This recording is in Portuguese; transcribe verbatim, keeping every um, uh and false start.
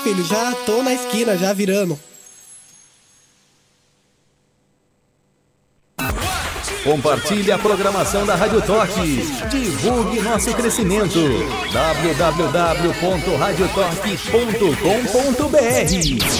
filho, já tô na esquina, já virando. Compartilhe a programação da Rádio Toque. Divulgue nosso crescimento. w w w ponto radio toque ponto com ponto b r